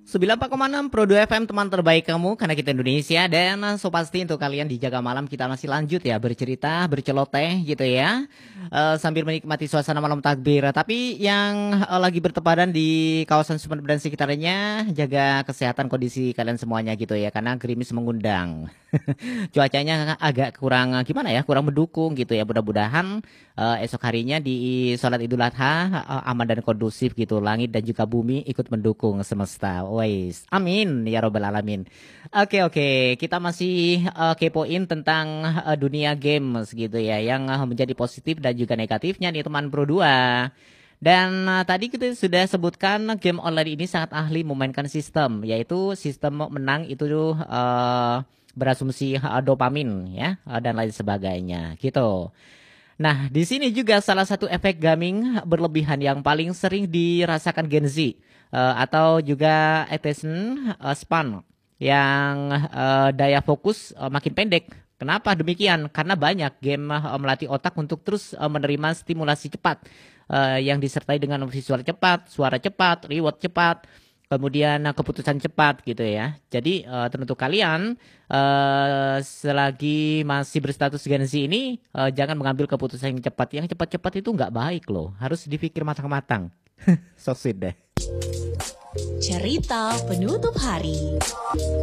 94,6 Pro 2 FM, teman terbaik kamu karena kita Indonesia. Dan so pasti untuk kalian di Jaga Malam kita masih lanjut ya bercerita, berceloteh gitu ya, sambil menikmati suasana malam takbir. Tapi yang lagi bertebaran di kawasan Sumeneb dan sekitarnya, jaga kesehatan kondisi kalian semuanya gitu ya, karena gerimis mengundang. Cuacanya agak kurang gimana ya, kurang mendukung gitu ya. Mudah-mudahan esok harinya di sholat Idul Adha aman dan kondusif gitu. Langit dan juga bumi ikut mendukung semesta. Wais, amin ya robbal alamin. Oke oke, kita masih kepoin tentang dunia games gitu ya, yang menjadi positif dan juga negatifnya nih teman Pro 2. Dan tadi kita sudah sebutkan game online ini sangat ahli memainkan sistem, yaitu sistem menang itu berasumsi dopamin ya, dan lain sebagainya gitu. Nah, di sini juga salah satu efek gaming berlebihan yang paling sering dirasakan Gen Z, atau juga attention span yang daya fokus makin pendek. Kenapa demikian? Karena banyak game melatih otak untuk terus menerima stimulasi cepat, yang disertai dengan visual cepat, suara cepat, reward cepat, kemudian keputusan cepat gitu ya. Jadi tentu kalian selagi masih berstatus Gen Z ini, jangan mengambil keputusan yang cepat. Yang cepat-cepat itu nggak baik loh. Harus dipikir matang-matang. So sweet deh. Cerita penutup hari.